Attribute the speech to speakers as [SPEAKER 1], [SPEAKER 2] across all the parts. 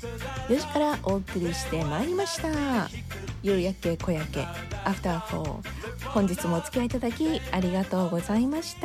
[SPEAKER 1] 4時からお送りしてまいりました。夕焼け小焼けアフター4、本日もお付き合いいただきありがとうございました。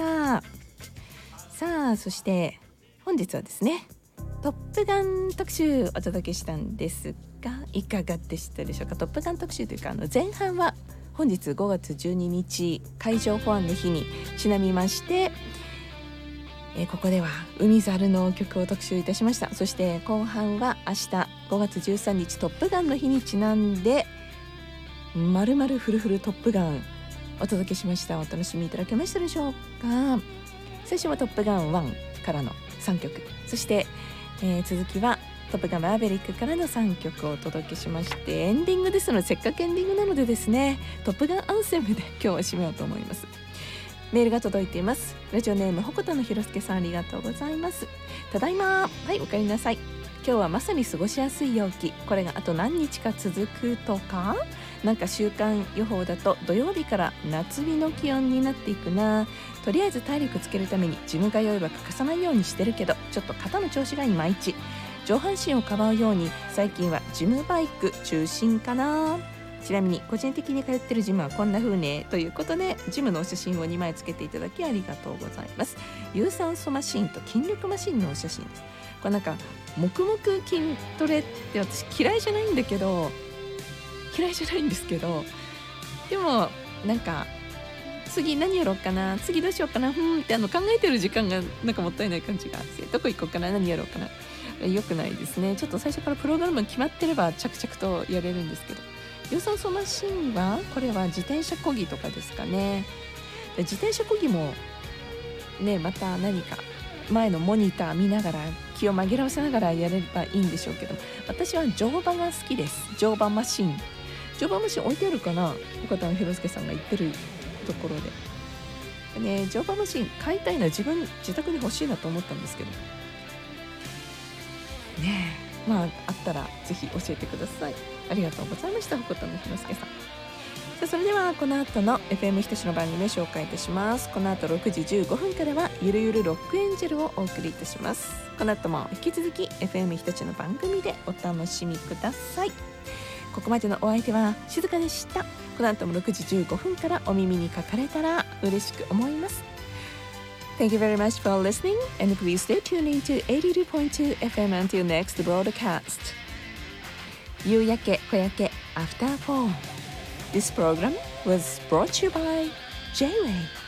[SPEAKER 1] さあ、そして本日はですね、トップガン特集お届けしたんですが、いかがでしたでしょうか。トップガン特集というか、前半は本日5月12日海上保安の日にちなみまして、ここでは海猿の曲を特集いたしました。そして後半は明日5月13日トップガンの日にちなんで、まるまるフルフルトップガンお届けしました。お楽しみいただけましたでしょうか。最初はトップガン1からの3曲、そして、続きはトップガンマーヴェリックからの3曲をお届けしまして、エンディングですので、せっかくエンディングなのでですね、トップガンアンセムで今日は締めようと思います。メールが届いています。ラジオネームほことのひろすけさん、ありがとうございます。ただいま。はい、おかえりなさい。今日はまさに過ごしやすい陽気。これがあと何日か続くとか、なんか週間予報だと土曜日から夏日の気温になっていくな。とりあえず体力つけるためにジム通いは欠かさないようにしてるけど、ちょっと肩の調子がいまいち。上半身をかばうように最近はジムバイク中心かな。ちなみに個人的に通ってるジムはこんな風ね、ということでジムのお写真を2枚つけていただきありがとうございます。有酸素マシンと筋力マシンのお写真です。これなんか黙々筋トレって私嫌いじゃないんですけど、でもなんか次何やろうかな、次どうしようかな、って考えてる時間がなんかもったいない感じがあって、どこ行こうかな、何やろうかな、良くないですね。ちょっと最初からプログラム決まってれば着々とやれるんですけど、有酸素マシンはこれは自転車漕ぎとかですかね。自転車漕ぎもね、また何か前のモニター見ながら気を紛らわせながらやればいいんでしょうけど、私は乗馬が好きです。乗馬マシン置いてあるかな、岡田博介さんが言ってるところでね。乗馬マシン買いたいのは自宅に欲しいなと思ったんですけどね。まああったらぜひ教えてください。ありがとうございました、岡田博介さん。さあ、それではこの後の FM 日立の番組を紹介いたします。この後6時15分からはゆるゆるロックエンジェルをお送りいたします。この後も引き続き FM 日立の番組でお楽しみください。ここまでのお相手は静香でした。この後も6時15分からお耳にかかれたら嬉しく思います。 Thank you very much for listening and please stay tuned into 82.2 FM until next broadcast. 夕焼け小焼け After 4. This program was brought to you by J-Way